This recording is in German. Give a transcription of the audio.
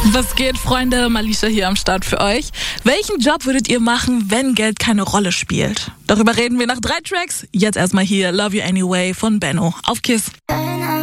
Was geht, Freunde? Malisha hier am Start für euch. Welchen Job würdet ihr machen, wenn Geld keine Rolle spielt? Darüber reden wir nach 3 Tracks. Jetzt erstmal hier Love You Anyway von Benno. Auf Kiss.